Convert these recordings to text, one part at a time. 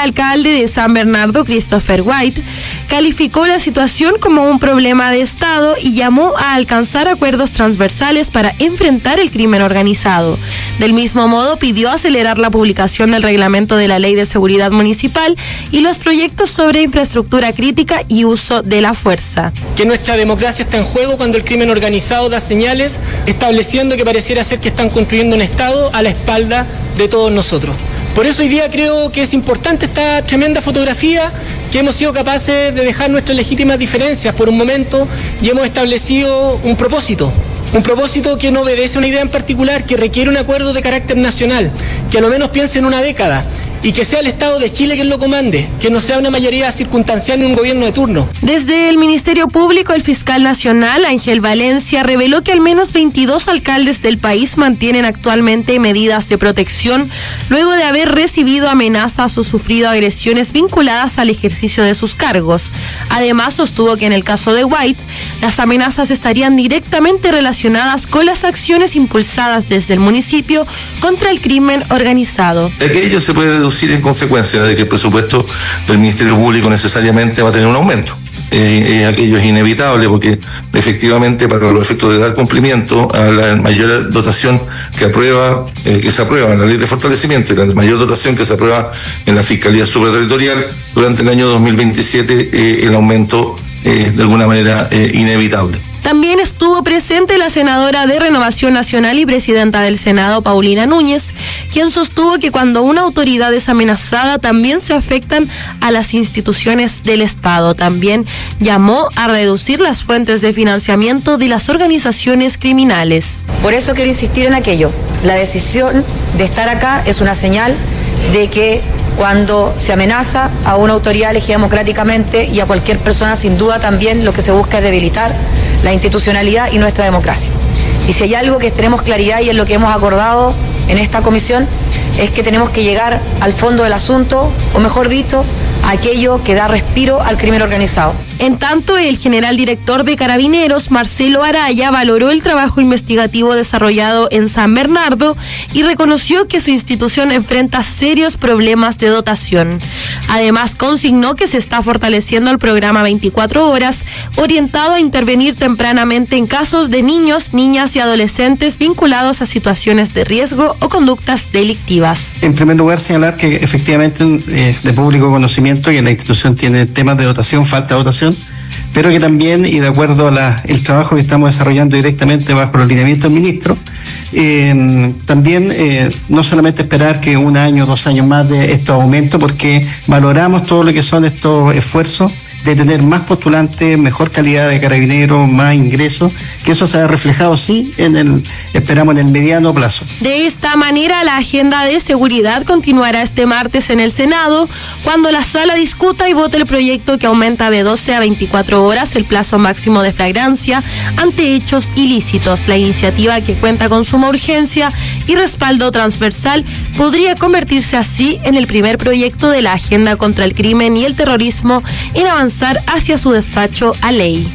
alcalde de San Bernardo, Christopher White, calificó la situación como un problema de Estado y llamó a alcanzar acuerdos transversales para enfrentar el crimen organizado. Del mismo modo, pidió acelerar la publicación del reglamento de la Ley de Seguridad Municipal y los proyectos sobre infraestructura crítica y uso de la fuerza. Que nuestra democracia está en juego cuando el crimen organizado da señales estableciendo que pareciera ser que están construyendo un Estado a la espalda de todos nosotros. Por eso hoy día creo que es importante esta tremenda fotografía, que hemos sido capaces de dejar nuestras legítimas diferencias por un momento y hemos establecido un propósito que no obedece a una idea en particular, que requiere un acuerdo de carácter nacional, que a lo menos piense en una década y que sea el Estado de Chile quien lo comande, que no sea una mayoría circunstancial ni un gobierno de turno. Desde el Ministerio Público, el fiscal nacional, Ángel Valencia, reveló que al menos 22 alcaldes del país mantienen actualmente medidas de protección luego de haber recibido amenazas o sufrido agresiones vinculadas al ejercicio de sus cargos. Además, sostuvo que en el caso de White, las amenazas estarían directamente relacionadas con las acciones impulsadas desde el municipio contra el crimen organizado. Aquello se puede deducir en consecuencia de que el presupuesto del Ministerio Público necesariamente va a tener un aumento. Aquello es inevitable porque efectivamente para los efectos de dar cumplimiento a la mayor dotación que se aprueba en la Ley de Fortalecimiento y la mayor dotación que se aprueba en la Fiscalía Supraterritorial durante el año 2027, el aumento de alguna manera inevitable. También estuvo presente la senadora de Renovación Nacional y presidenta del Senado, Paulina Núñez, quien sostuvo que cuando una autoridad es amenazada también se afectan a las instituciones del Estado. También llamó a reducir las fuentes de financiamiento de las organizaciones criminales. Por eso quiero insistir en aquello. La decisión de estar acá es una señal de que cuando se amenaza a una autoridad elegida democráticamente y a cualquier persona, sin duda también lo que se busca es debilitar la institucionalidad y nuestra democracia. Y si hay algo que tenemos claridad y es lo que hemos acordado en esta comisión, es que tenemos que llegar al fondo del asunto, o mejor dicho, a aquello que da respiro al crimen organizado. En tanto, el general director de Carabineros, Marcelo Araya, valoró el trabajo investigativo desarrollado en San Bernardo y reconoció que su institución enfrenta serios problemas de dotación. Además, consignó que se está fortaleciendo el programa 24 horas, orientado a intervenir tempranamente en casos de niños, niñas y adolescentes vinculados a situaciones de riesgo o conductas delictivas. En primer lugar, señalar que efectivamente de público conocimiento que la institución tiene temas de dotación, falta de dotación, pero que también, y de acuerdo a el trabajo que estamos desarrollando directamente bajo los lineamientos del ministro, también no solamente esperar que 1 año, 2 años más de estos aumentos, porque valoramos todo lo que son estos esfuerzos de tener más postulantes, mejor calidad de carabineros, más ingresos, que eso se ha reflejado sí esperamos en el mediano plazo. De esta manera, la agenda de seguridad continuará este martes en el Senado, cuando la sala discuta y vote el proyecto que aumenta de 12 a 24 horas el plazo máximo de flagrancia ante hechos ilícitos. La iniciativa, que cuenta con suma urgencia y respaldo transversal, podría convertirse así en el primer proyecto de la agenda contra el crimen y el terrorismo en avanzar hacia su despacho a ley.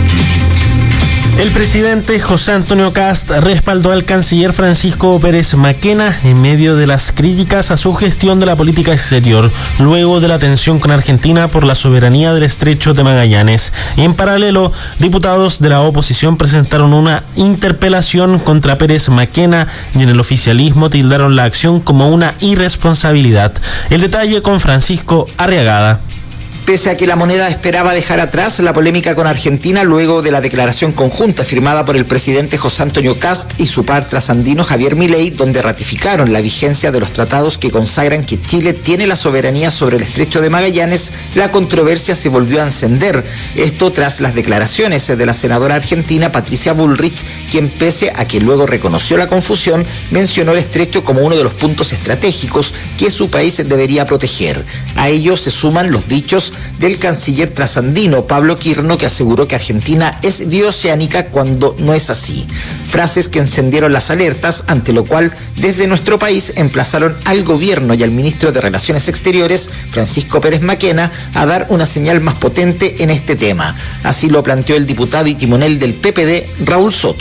El presidente José Antonio Kast respaldó al canciller Francisco Pérez Maquena en medio de las críticas a su gestión de la política exterior, luego de la tensión con Argentina por la soberanía del Estrecho de Magallanes. Y en paralelo, diputados de la oposición presentaron una interpelación contra Pérez Maquena y en el oficialismo tildaron la acción como una irresponsabilidad. El detalle con Francisco Arriagada. Pese a que la moneda esperaba dejar atrás la polémica con Argentina luego de la declaración conjunta firmada por el presidente José Antonio Kast y su par trasandino Javier Milei, donde ratificaron la vigencia de los tratados que consagran que Chile tiene la soberanía sobre el Estrecho de Magallanes, la controversia se volvió a encender. Esto tras las declaraciones de la senadora argentina Patricia Bullrich, quien pese a que luego reconoció la confusión, mencionó el Estrecho como uno de los puntos estratégicos que su país debería proteger. A ello se suman los dichos del canciller trasandino Pablo Quirno, que aseguró que Argentina es bioceánica cuando no es así. Frases que encendieron las alertas, ante lo cual desde nuestro país emplazaron al gobierno y al ministro de Relaciones Exteriores, Francisco Pérez Maquena, a dar una señal más potente en este tema. Así lo planteó el diputado y timonel del PPD, Raúl Soto.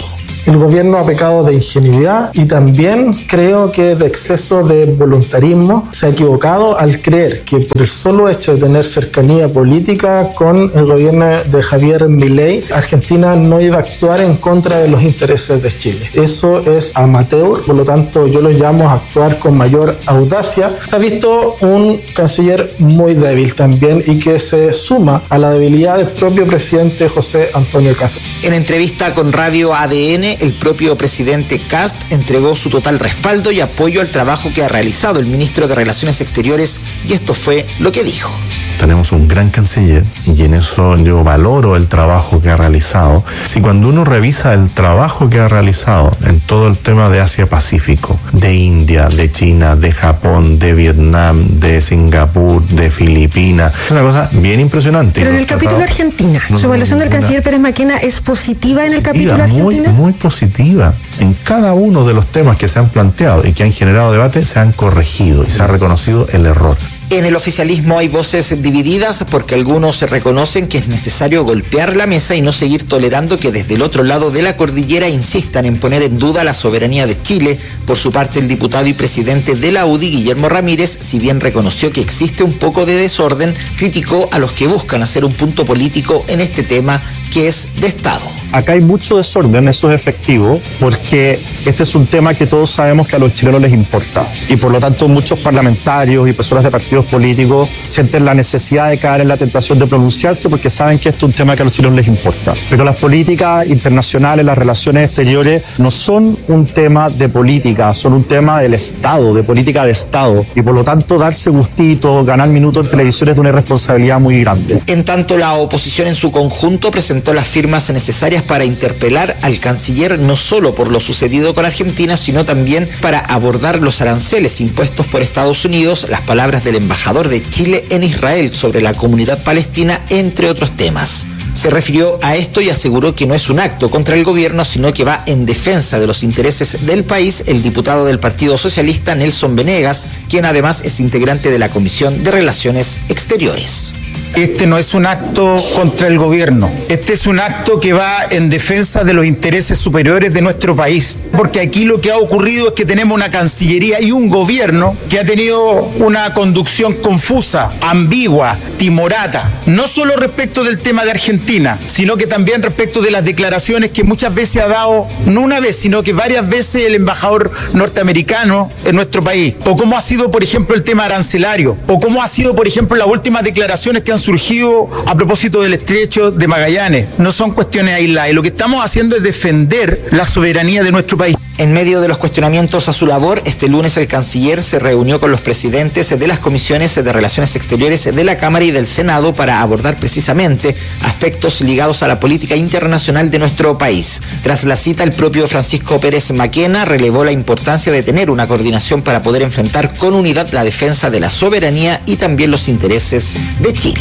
El gobierno ha pecado de ingenuidad y también creo que de exceso de voluntarismo. Se ha equivocado al creer que por el solo hecho de tener cercanía política con el gobierno de Javier Milei, Argentina no iba a actuar en contra de los intereses de Chile. Eso es amateur, por lo tanto yo lo llamo a actuar con mayor audacia. Ha visto un canciller muy débil también y que se suma a la debilidad del propio presidente José Antonio Kast. En entrevista con Radio ADN, el propio presidente Kast entregó su total respaldo y apoyo al trabajo que ha realizado el ministro de Relaciones Exteriores, y esto fue lo que dijo. Tenemos un gran canciller y en eso yo valoro el trabajo que ha realizado. Si cuando uno revisa el trabajo que ha realizado en todo el tema de Asia-Pacífico, de India, de China, de Japón, de Vietnam, de Singapur, de Filipinas, es una cosa bien impresionante. Pero en el capítulo Argentina, ¿su evaluación del canciller Pérez Maquena es positiva en el capítulo Argentina? Muy positiva. En cada uno de los temas que se han planteado y que han generado debate, se han corregido y se ha reconocido el error. En el oficialismo hay voces divididas porque algunos reconocen que es necesario golpear la mesa y no seguir tolerando que desde el otro lado de la cordillera insistan en poner en duda la soberanía de Chile. Por su parte, el diputado y presidente de la UDI, Guillermo Ramírez, si bien reconoció que existe un poco de desorden, criticó a los que buscan hacer un punto político en este tema que es de Estado. Acá hay mucho desorden, eso es efectivo, porque este es un tema que todos sabemos que a los chilenos les importa. Y por lo tanto muchos parlamentarios y personas de partidos políticos sienten la necesidad de caer en la tentación de pronunciarse porque saben que esto es un tema que a los chilenos les importa. Pero las políticas internacionales, las relaciones exteriores, no son un tema de política, son un tema del Estado, de política de Estado. Y por lo tanto darse gustito, ganar minutos en televisión es de una irresponsabilidad muy grande. En tanto, la oposición en su conjunto presentó las firmas necesarias para interpelar al canciller no solo por lo sucedido con Argentina, sino también para abordar los aranceles impuestos por Estados Unidos, las palabras del embajador de Chile en Israel sobre la comunidad palestina, entre otros temas. Se refirió a esto y aseguró que no es un acto contra el gobierno, sino que va en defensa de los intereses del país el diputado del Partido Socialista, Nelson Venegas, quien además es integrante de la Comisión de Relaciones Exteriores. Este no es un acto contra el gobierno, este es un acto que va en defensa de los intereses superiores de nuestro país, porque aquí lo que ha ocurrido es que tenemos una Cancillería y un gobierno que ha tenido una conducción confusa, ambigua, timorata, no solo respecto del tema de Argentina, sino que también respecto de las declaraciones que muchas veces ha dado, no una vez, sino que varias veces el embajador norteamericano en nuestro país, o cómo ha sido, por ejemplo, el tema arancelario, o cómo ha sido, por ejemplo, las últimas declaraciones que han surgido a propósito del estrecho de Magallanes. No son cuestiones aisladas y lo que estamos haciendo es defender la soberanía de nuestro país. En medio de los cuestionamientos a su labor, este lunes el canciller se reunió con los presidentes de las comisiones de Relaciones Exteriores de la Cámara y del Senado para abordar precisamente aspectos ligados a la política internacional de nuestro país. Tras la cita, el propio Francisco Pérez Maquena relevó la importancia de tener una coordinación para poder enfrentar con unidad la defensa de la soberanía y también los intereses de Chile.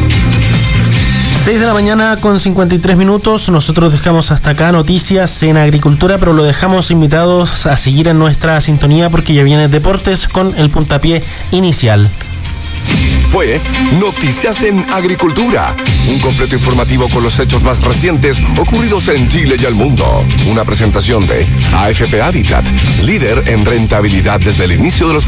6 de la mañana con 53 minutos. Nosotros dejamos hasta acá noticias en agricultura, pero lo dejamos invitados a seguir en nuestra sintonía porque ya viene Deportes con el puntapié inicial. Fue Noticias en Agricultura, un completo informativo con los hechos más recientes ocurridos en Chile y el mundo. Una presentación de AFP Habitat, líder en rentabilidad desde el inicio de los